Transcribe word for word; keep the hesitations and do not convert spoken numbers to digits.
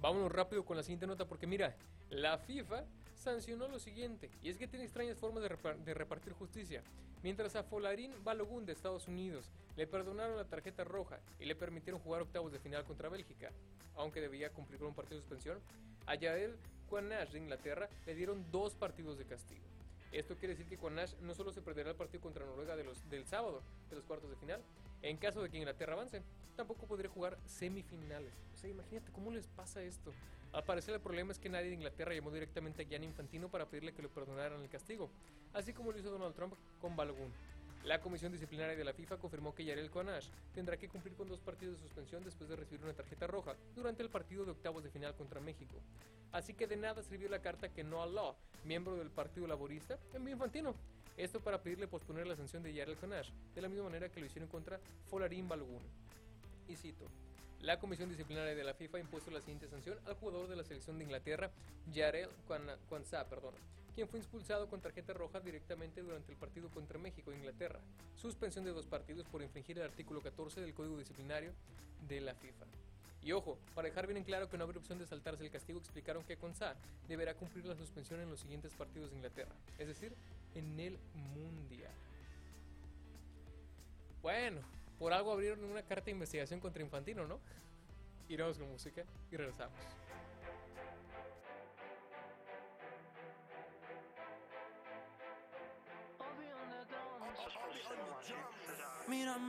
Vámonos rápido con la siguiente nota porque mira, la FIFA sancionó lo siguiente, y es que tiene extrañas formas de, repar de repartir justicia. Mientras a Folarin Balogun de Estados Unidos le perdonaron la tarjeta roja y le permitieron jugar octavos de final contra Bélgica, aunque debía cumplir con un partido de suspensión, a Yael Quanash de Inglaterra le dieron dos partidos de castigo. Esto quiere decir que Quanash no solo se perderá el partido contra Noruega de los, del sábado, de los cuartos de final, en caso de que Inglaterra avance, tampoco podría jugar semifinales. O sea, imagínate cómo les pasa esto. Al parecer el problema es que nadie de Inglaterra llamó directamente a Gianni Infantino para pedirle que le perdonaran el castigo, así como lo hizo Donald Trump con Balogun. La comisión disciplinaria de la FIFA confirmó que Yarel Quanash tendrá que cumplir con dos partidos de suspensión después de recibir una tarjeta roja durante el partido de octavos de final contra México. Así que de nada sirvió la carta que Noah Law, miembro del Partido Laborista, envió a Infantino. Esto para pedirle posponer la sanción de Yarel Quanash, de la misma manera que lo hicieron contra Folarin Balogun. Y cito: la comisión disciplinaria de la FIFA ha impuesto la siguiente sanción al jugador de la selección de Inglaterra, Yarel Quansah, perdón, quien fue expulsado con tarjeta roja directamente durante el partido contra México e Inglaterra. Suspensión de dos partidos por infringir el artículo catorce del Código Disciplinario de la FIFA. Y ojo, para dejar bien en claro que no habrá opción de saltarse el castigo, explicaron que Quansah deberá cumplir la suspensión en los siguientes partidos de Inglaterra, es decir, en el Mundial. Bueno, por algo abrieron una carta de investigación contra Infantino, ¿no? Iremos con música y regresamos. Mírame